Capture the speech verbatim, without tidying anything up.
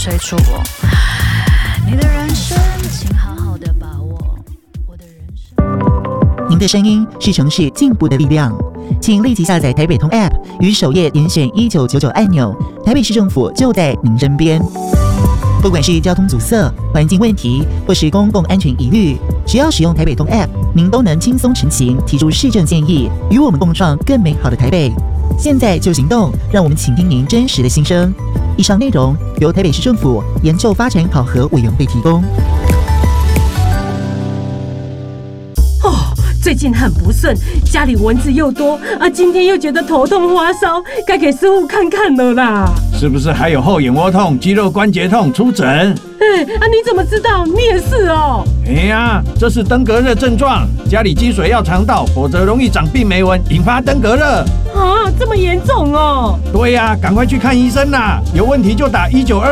催促我。你的人生，请好好的把握。我的人生。 您的声音是城市进步的力量，请立即下载台北通 App， 于首页点选一九九九按钮，台北市政府就在您身边。不管是交通阻塞、环境问题，或是公共安全疑虑，只要使用台北通 App， 您都能轻松成行，提出市政建议，与我们共创更美好的台北。现在就行动，让我们倾听您真实的心声。以上内容由台北市政府研究发展考核委员会提供。 哦，最近很不顺，家里蚊子又多啊，今天又觉得头痛发烧，该给师傅看看了啦。 是不是还有后眼窝痛、肌肉关节痛？出诊。 哎啊，你怎么知道？你也是哦。 哎呀，这是登革热症状，家里积水要肠道，否则容易长病媒蚊，引发登革热。 啊，这么严重哦？ 对呀，赶快去看医生啦！有问题就打一九二。